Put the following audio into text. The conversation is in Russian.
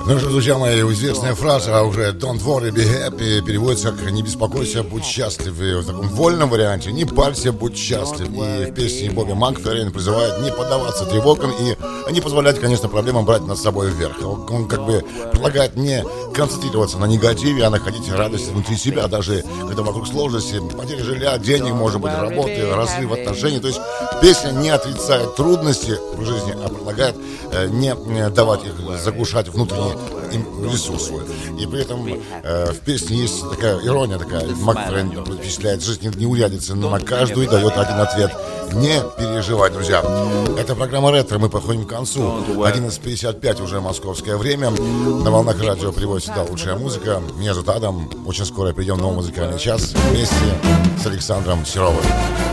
Ну что, друзья мои, известная фраза уже «Don't worry, be happy» переводится как «Не беспокойся, будь счастлив». И в таком вольном варианте «Не парься, будь счастлив». И в песне Бобби Макферрин призывает не поддаваться тревогам и не позволять, конечно, проблемам брать над собой вверх. Он как бы предлагает не концентрироваться на негативе, а находить радость внутри себя, даже когда вокруг сложности, потери жилья, денег, может быть, работы, разрыв отношений. То есть песня не отрицает трудности в жизни, а предлагает не давать их заглушать внутренний ресурс свой. И при этом в песне есть такая ирония, такая. Макферрин перечисляет: жизнь не урядится, но на каждую дает один ответ: не переживай, друзья. Это программа «Ретро», мы подходим к концу. 11:55 уже московское время. На волнах радио приводит сюда лучшая музыка. Меня зовут Адам. Очень скоро придем в новый музыкальный час вместе с Александром Серовым.